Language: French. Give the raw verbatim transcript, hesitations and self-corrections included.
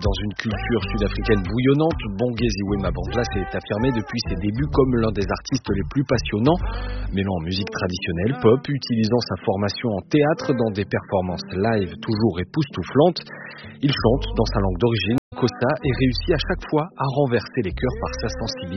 dans une culture sud-africaine bouillonnante, Bongezi Wemabandla s'est affirmé depuis ses débuts comme l'un des artistes les plus passionnants, mêlant musique traditionnelle, pop, utilisant sa formation en théâtre dans des performances live toujours époustouflantes. Il chante dans sa langue d'origine, Xhosa, et réussit à chaque fois à renverser les cœurs par sa sensibilité.